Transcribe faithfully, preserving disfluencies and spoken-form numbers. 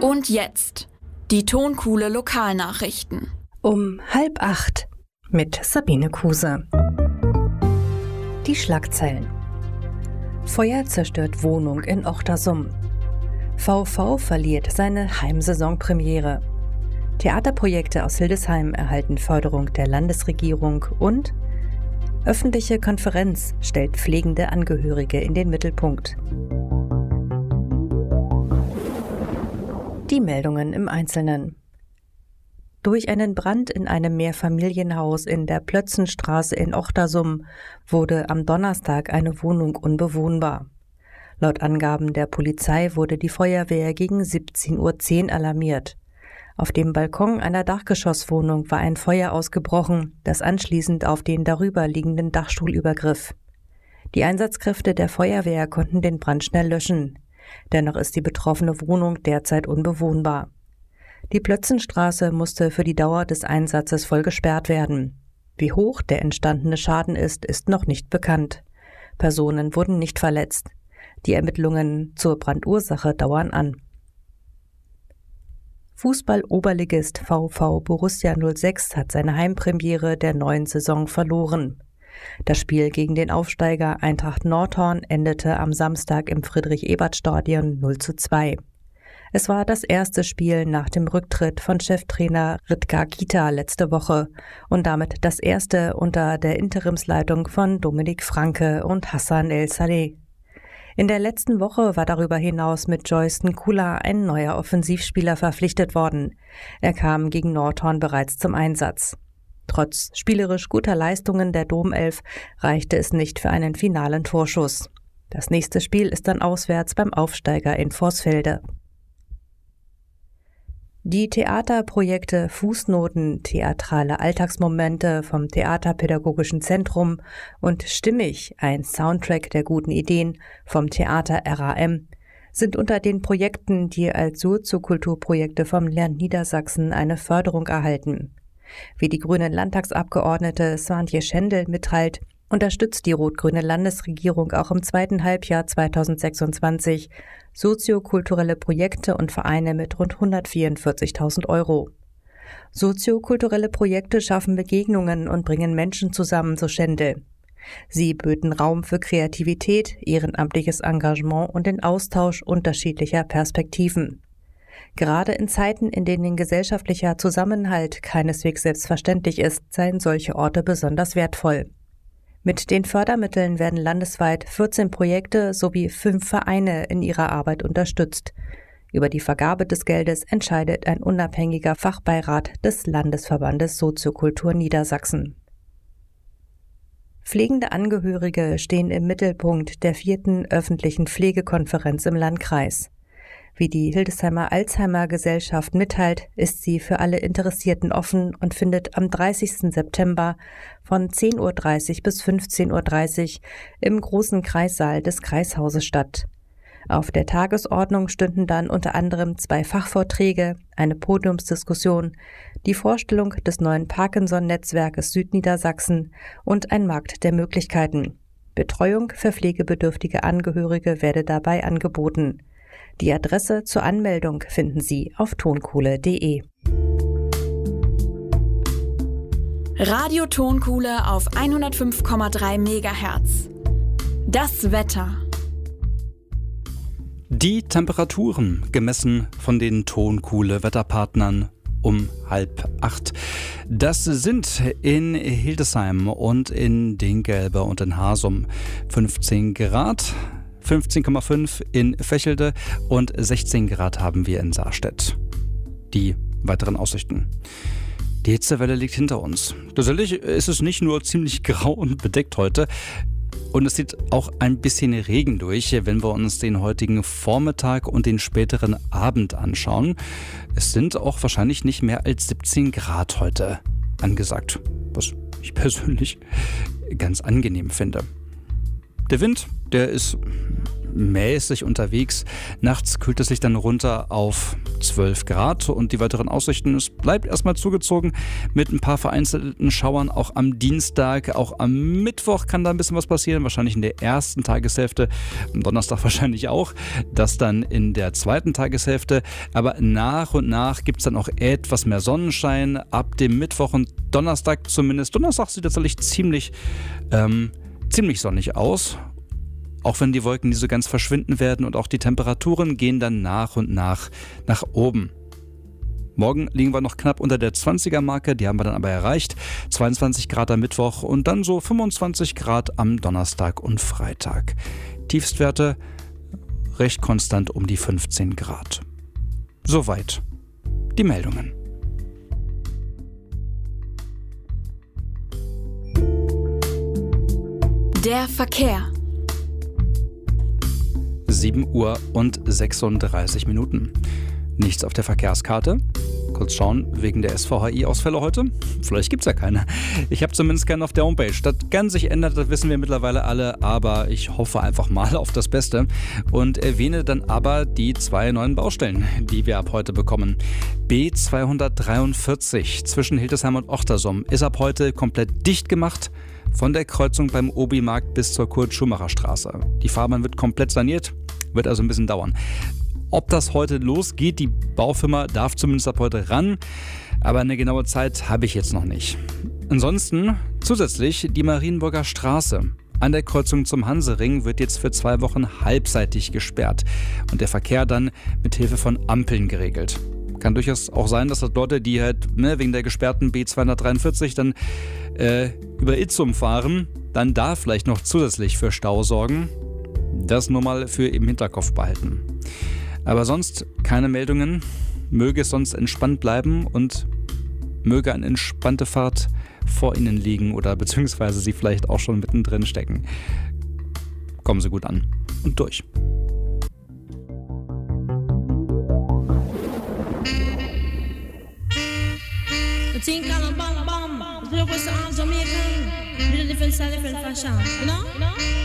Und jetzt die Tonkuhle Lokalnachrichten. Um halb acht mit Sabine Kuse. Die Schlagzeilen. Feuer zerstört Wohnung in Ochtersum. VV verliert seine Heimsaisonpremiere. Theaterprojekte aus Hildesheim erhalten Förderung der Landesregierung und öffentliche Konferenz stellt pflegende Angehörige in den Mittelpunkt. Die Meldungen im Einzelnen. Durch einen Brand in einem Mehrfamilienhaus in der Plötzenstraße in Ochtersum wurde am Donnerstag eine Wohnung unbewohnbar. Laut Angaben der Polizei wurde die Feuerwehr gegen siebzehn Uhr zehn alarmiert. Auf dem Balkon einer Dachgeschosswohnung war ein Feuer ausgebrochen, das anschließend auf den darüber liegenden Dachstuhl übergriff. Die Einsatzkräfte der Feuerwehr konnten den Brand schnell löschen. Dennoch ist die betroffene Wohnung derzeit unbewohnbar. Die Plötzenstraße musste für die Dauer des Einsatzes voll gesperrt werden. Wie hoch der entstandene Schaden ist, ist noch nicht bekannt. Personen wurden nicht verletzt. Die Ermittlungen zur Brandursache dauern an. Fußball-Oberligist VV Borussia null sechs hat seine Heimpremiere der neuen Saison verloren. Das Spiel gegen den Aufsteiger Eintracht Nordhorn endete am Samstag im Friedrich-Ebert-Stadion null zu zwei. Es war das erste Spiel nach dem Rücktritt von Cheftrainer Ritka Kita letzte Woche und damit das erste unter der Interimsleitung von Dominik Franke und Hassan El-Saleh. In der letzten Woche war darüber hinaus mit Joyce Nkula ein neuer Offensivspieler verpflichtet worden. Er kam gegen Nordhorn bereits zum Einsatz. Trotz spielerisch guter Leistungen der Domelf reichte es nicht für einen finalen Torschuss. Das nächste Spiel ist dann auswärts beim Aufsteiger in Vorsfelde. Die Theaterprojekte Fußnoten, theatrale Alltagsmomente vom Theaterpädagogischen Zentrum und Stimmig, ein Soundtrack der guten Ideen vom Theater R A M, sind unter den Projekten, die als Soziokulturprojekte vom Land Niedersachsen eine Förderung erhalten. Wie die grüne Landtagsabgeordnete Swantje Schendel mitteilt, unterstützt die rot-grüne Landesregierung auch im zweiten Halbjahr zweitausendsechsundzwanzig soziokulturelle Projekte und Vereine mit rund hundertvierundvierzigtausend Euro. Soziokulturelle Projekte schaffen Begegnungen und bringen Menschen zusammen, so Schendel. Sie böten Raum für Kreativität, ehrenamtliches Engagement und den Austausch unterschiedlicher Perspektiven. Gerade in Zeiten, in denen gesellschaftlicher Zusammenhalt keineswegs selbstverständlich ist, seien solche Orte besonders wertvoll. Mit den Fördermitteln werden landesweit vierzehn Projekte sowie fünf Vereine in ihrer Arbeit unterstützt. Über die Vergabe des Geldes entscheidet ein unabhängiger Fachbeirat des Landesverbandes Soziokultur Niedersachsen. Pflegende Angehörige stehen im Mittelpunkt der vierten öffentlichen Pflegekonferenz im Landkreis. Wie die Hildesheimer Alzheimer-Gesellschaft mitteilt, ist sie für alle Interessierten offen und findet am dreißigsten September von zehn Uhr dreißig bis fünfzehn Uhr dreißig im großen Kreissaal des Kreishauses statt. Auf der Tagesordnung stünden dann unter anderem zwei Fachvorträge, eine Podiumsdiskussion, die Vorstellung des neuen Parkinson-Netzwerkes Südniedersachsen und ein Markt der Möglichkeiten. Betreuung für pflegebedürftige Angehörige werde dabei angeboten. Die Adresse zur Anmeldung finden Sie auf tonkuhle punkt de. Radio Tonkuhle auf hundertfünf Komma drei Megahertz. Das Wetter. Die Temperaturen gemessen von den Tonkuhle Wetterpartnern um halb acht. Das sind in Hildesheim und in Dinkelbe und in Hasum fünfzehn Grad. fünfzehn Komma fünf in Vechelde und sechzehn Grad haben wir in Saarstedt. Die weiteren Aussichten. Die Hitzewelle liegt hinter uns. Tatsächlich ist es nicht nur ziemlich grau und bedeckt heute, und es zieht auch ein bisschen Regen durch, wenn wir uns den heutigen Vormittag und den späteren Abend anschauen. Es sind auch wahrscheinlich nicht mehr als siebzehn Grad heute angesagt, was ich persönlich ganz angenehm finde. Der Wind, der ist mäßig unterwegs. Nachts kühlt es sich dann runter auf zwölf Grad und die weiteren Aussichten, es bleibt erstmal zugezogen mit ein paar vereinzelten Schauern auch am Dienstag. Auch am Mittwoch kann da ein bisschen was passieren, wahrscheinlich in der ersten Tageshälfte, am Donnerstag wahrscheinlich auch, das dann in der zweiten Tageshälfte. Aber nach und nach gibt es dann auch etwas mehr Sonnenschein ab dem Mittwoch und Donnerstag zumindest. Donnerstag sieht tatsächlich ziemlich, ähm, ziemlich sonnig aus. Auch wenn die Wolken nie so ganz verschwinden werden und auch die Temperaturen gehen dann nach und nach nach oben. Morgen liegen wir noch knapp unter der zwanziger-Marke, die haben wir dann aber erreicht. zweiundzwanzig Grad am Mittwoch und dann so fünfundzwanzig Grad am Donnerstag und Freitag. Tiefstwerte recht konstant um die fünfzehn Grad. Soweit die Meldungen. Der Verkehr. sieben Uhr und sechsunddreißig Minuten. Nichts auf der Verkehrskarte. Kurz schauen, wegen der S V H I-Ausfälle heute. Vielleicht gibt es ja keine. Ich habe zumindest keinen auf der Homepage. Das kann sich ändern, das wissen wir mittlerweile alle, aber ich hoffe einfach mal auf das Beste und erwähne dann aber die zwei neuen Baustellen, die wir ab heute bekommen. B zweihundertdreiundvierzig zwischen Hildesheim und Ochtersum ist ab heute komplett dicht gemacht. Von der Kreuzung beim Obi-Markt bis zur Kurt-Schumacher-Straße. Die Fahrbahn wird komplett saniert, wird also ein bisschen dauern. Ob das heute losgeht, die Baufirma darf zumindest ab heute ran, aber eine genaue Zeit habe ich jetzt noch nicht. Ansonsten zusätzlich die Marienburger Straße. An der Kreuzung zum Hansering wird jetzt für zwei Wochen halbseitig gesperrt und der Verkehr dann mit Hilfe von Ampeln geregelt. Kann durchaus auch sein, dass das Leute, die halt ne, wegen der gesperrten B zweihundertdreiundvierzig dann äh, über Itzum fahren, dann da vielleicht noch zusätzlich für Stau sorgen. Das nur mal für im Hinterkopf behalten. Aber sonst keine Meldungen. Möge es sonst entspannt bleiben und möge eine entspannte Fahrt vor Ihnen liegen oder beziehungsweise Sie vielleicht auch schon mittendrin stecken. Kommen Sie gut an und durch. Think on a bum bum, the was on Jamaican, different style, different fashion, you know? You know?